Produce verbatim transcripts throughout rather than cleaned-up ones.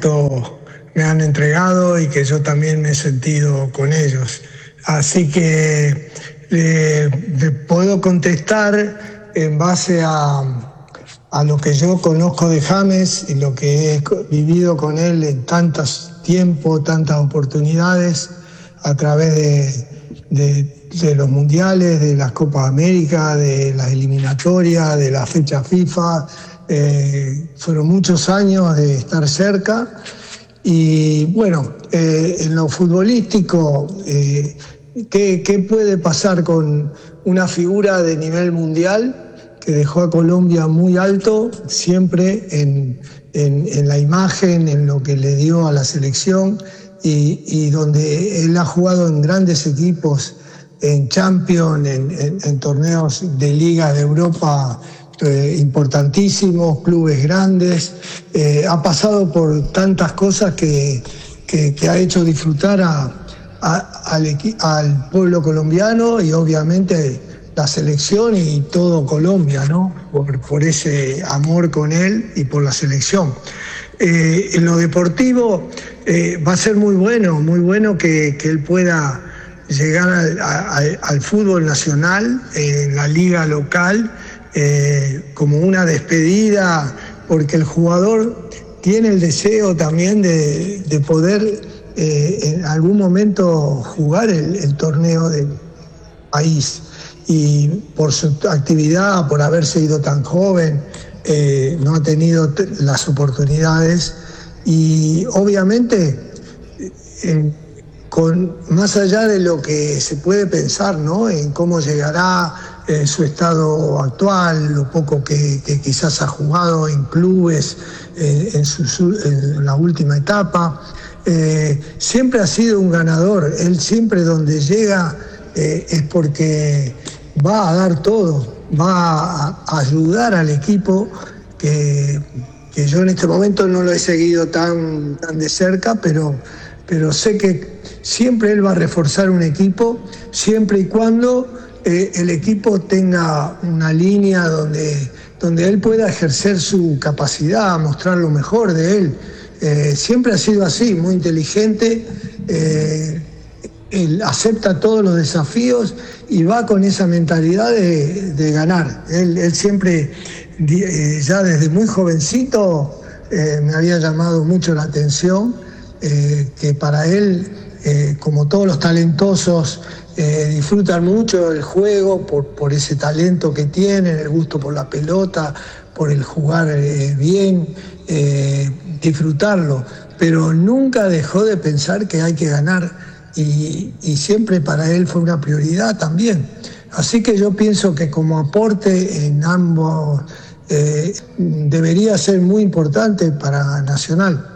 afecto me han entregado y que yo también me he sentido con ellos. Así que eh, le puedo contestar en base a, a lo que yo conozco de James y lo que he vivido con él en tantos tiempos, tantas oportunidades, a través de, de, de los mundiales, de las Copas América, de las eliminatorias, de la fecha FIFA. Eh, fueron muchos años de estar cerca y bueno, eh, en lo futbolístico, eh, ¿qué, ¿qué puede pasar con una figura de nivel mundial que dejó a Colombia muy alto, siempre en, en, en la imagen, en lo que le dio a la selección y, y donde él ha jugado en grandes equipos, en Champions, en, en, en torneos de Liga de Europa Eh, importantísimos, clubes grandes, eh, ha pasado por tantas cosas que, que, que ha hecho disfrutar a, a, al, al pueblo colombiano y obviamente la selección y todo Colombia, ¿no? Por, por ese amor con él y por la selección. Eh, en lo deportivo eh, va a ser muy bueno, muy bueno que, que él pueda llegar al, al, al fútbol nacional, en la liga local, Eh, como una despedida, porque el jugador tiene el deseo también de, de poder eh, en algún momento jugar el, el torneo del país, y por su actividad, por haberse ido tan joven, eh, no ha tenido las oportunidades y obviamente eh, con, más allá de lo que se puede pensar, ¿no?, en cómo llegará Eh, su estado actual, lo poco que, que quizás ha jugado en clubes eh, en, su, en la última etapa, eh, siempre ha sido un ganador. Él siempre donde llega eh, es porque va a dar todo, va a, a ayudar al equipo, que, que yo en este momento no lo he seguido tan, tan de cerca, pero, pero sé que siempre él va a reforzar un equipo, siempre y cuando Eh, el equipo tenga una línea donde, donde él pueda ejercer su capacidad, mostrar lo mejor de él. Eh, siempre ha sido así, muy inteligente, eh, él acepta todos los desafíos y va con esa mentalidad de, de ganar. Él, él siempre, eh, ya desde muy jovencito, eh, me había llamado mucho la atención, eh, que para él, eh, como todos los talentosos, Eh, disfrutan mucho el juego por, por ese talento que tienen, el gusto por la pelota, por el jugar eh, bien, eh, disfrutarlo, pero nunca dejó de pensar que hay que ganar y, y siempre para él fue una prioridad también. Así que yo pienso que como aporte en ambos eh, debería ser muy importante para Nacional.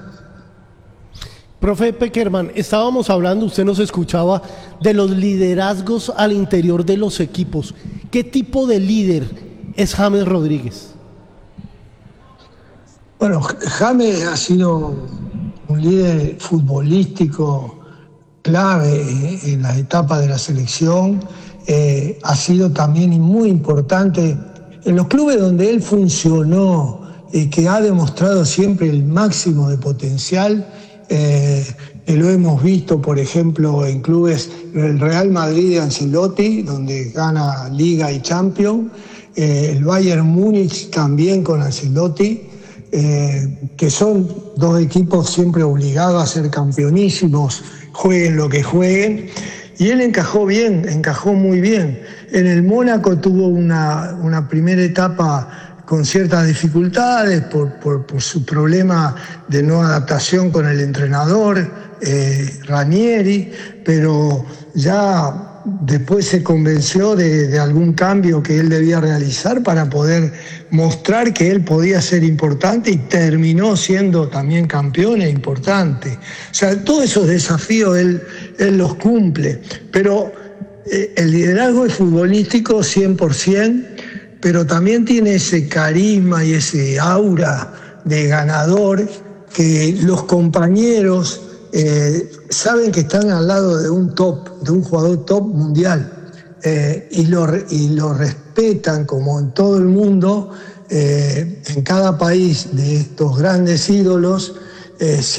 Profe Pekerman, estábamos hablando, usted nos escuchaba, de los liderazgos al interior de los equipos. ¿Qué tipo de líder es James Rodríguez? Bueno, James ha sido un líder futbolístico clave en las etapas de la selección. Eh, ha sido también muy importante en los clubes donde él funcionó, eh, que ha demostrado siempre el máximo de potencial. Eh, lo hemos visto, por ejemplo, en clubes, el Real Madrid de Ancelotti, donde gana Liga y Champions, eh, el Bayern Múnich también con Ancelotti, eh, que son dos equipos siempre obligados a ser campeonísimos, jueguen lo que jueguen, y él encajó bien, encajó muy bien. En el Mónaco tuvo una, una primera etapa con ciertas dificultades por, por, por su problema de no adaptación con el entrenador, eh, Ranieri, pero ya después se convenció de, de algún cambio que él debía realizar para poder mostrar que él podía ser importante y terminó siendo también campeón e importante. O sea, todos esos desafíos él, él los cumple, pero eh, el liderazgo es futbolístico cien por ciento, pero también tiene ese carisma y ese aura de ganador que los compañeros eh, saben que están al lado de un top, de un jugador top mundial, eh, y, lo, y lo respetan como en todo el mundo, eh, en cada país de estos grandes ídolos, eh,